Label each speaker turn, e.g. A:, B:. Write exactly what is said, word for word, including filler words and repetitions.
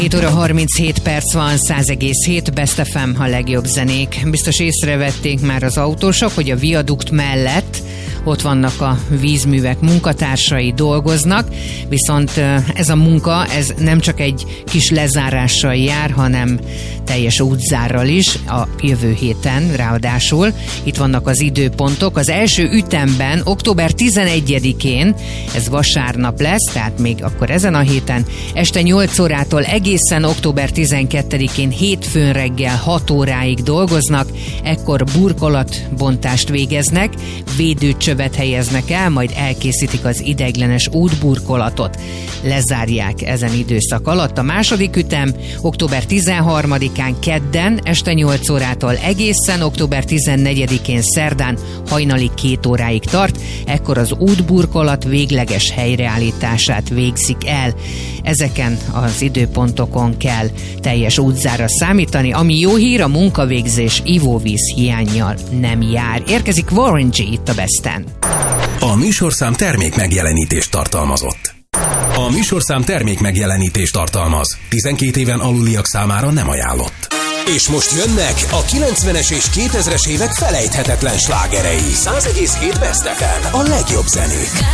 A: hét óra harminchét perc van, száz egész hét Best ef em, a legjobb zenék. Biztos észrevették már az autósok, hogy a viadukt mellett ott vannak a vízművek munkatársai, dolgoznak, viszont ez a munka, ez nem csak egy kis lezárással jár, hanem teljes útzárral is a jövő héten, ráadásul itt vannak az időpontok. Az első ütemben október tizenegyedikén, ez vasárnap lesz, tehát még akkor ezen a héten, este nyolc órától egészen október tizenkettedikén hétfőn reggel hat óráig dolgoznak, ekkor burkolatbontást végeznek, védőcsövet helyeznek el, majd elkészítik az ideiglenes útburkolatot. Lezárják ezen időszak alatt. A második ütem október tizenharmadikán kedden este nyolc órától egészen október tizennegyedikén szerdán hajnali két óráig tart, ekkor az útburkolat végleges helyreállítását végzik el. Ezeken az időpontokon kell teljes útzára számítani, ami jó hír, a munkavégzés ivóvíz hiánnyal nem jár. Érkezik Warren G. itt a Besten.
B: A műsorszám termék megjelenítést tartalmazott. A műsorszám termék megjelenítést tartalmaz. tizenkét éven aluliak számára nem ajánlott. És most jönnek a kilencvenes és kétezres évek felejthetetlen slágerei. száz egész hét Best ef em, a legjobb zenék.